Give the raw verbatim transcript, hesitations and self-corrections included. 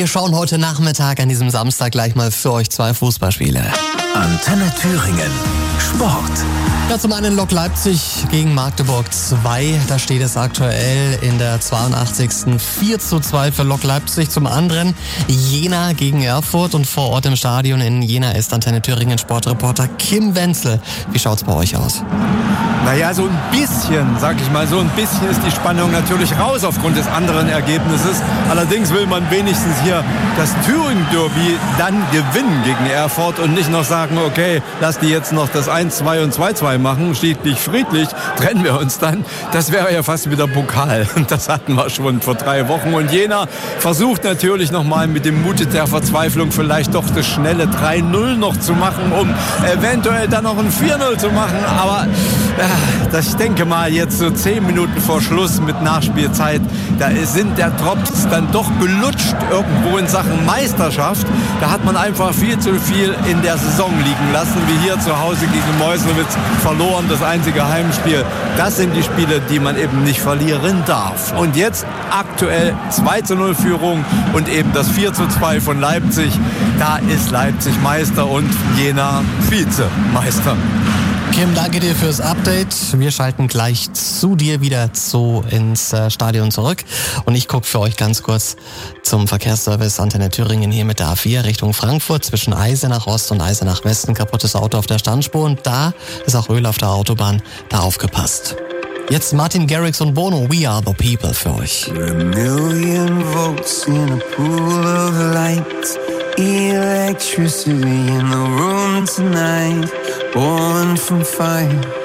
Wir schauen heute Nachmittag an diesem Samstag gleich mal für euch zwei Fußballspiele. Antenne Thüringen. Sport. Ja, zum einen Lok Leipzig gegen Magdeburg zwei. Da steht es aktuell in der zweiundachtzigsten vier zu zwei für Lok Leipzig. Zum anderen Jena gegen Erfurt und vor Ort im Stadion in Jena ist Antenne Thüringen Sportreporter Kim Wenzel. Wie schaut's bei euch aus? Naja, so ein bisschen, sag ich mal, so ein bisschen ist die Spannung natürlich raus aufgrund des anderen Ergebnisses. Allerdings will man wenigstens hier das Thüringen-Derby dann gewinnen gegen Erfurt und nicht noch sagen, okay, lass die jetzt noch das eins zwei und zwei zwei machen, friedlich, friedlich, trennen wir uns dann. Das wäre ja fast wieder Pokal. Das hatten wir schon vor drei Wochen. Und Jena versucht natürlich nochmal mit dem Mut der Verzweiflung vielleicht doch das schnelle drei null noch zu machen, um eventuell dann noch ein vier null zu machen. Aber äh, das, ich denke mal, jetzt so zehn Minuten vor Schluss mit Nachspielzeit, da sind der Drops dann doch gelutscht irgendwo in Sachen Meisterschaft. Da hat man einfach viel zu viel in der Saison liegen lassen, wie hier zu Hause gegen Meuselwitz verloren, das einzige Heimspiel. Das sind die Spiele, die man eben nicht verlieren darf. Und jetzt aktuell zwei zu null Führung und eben das vier zu zwei von Leipzig. Da ist Leipzig Meister und Jena Vizemeister. Kim, danke dir fürs Update. Wir schalten gleich zu dir wieder zu ins äh, Stadion zurück. Und ich gucke für euch ganz kurz zum Verkehrsservice Antenne Thüringen hier mit der A vier Richtung Frankfurt zwischen Eisenach Ost und Eisenach Westen. Kaputtes Auto auf der Standspur und da ist auch Öl auf der Autobahn. Da aufgepasst. Jetzt Martin Garrix und Bono, We Are The People für euch. A million volts in a pool of light, electricity in the room tonight, born from fire.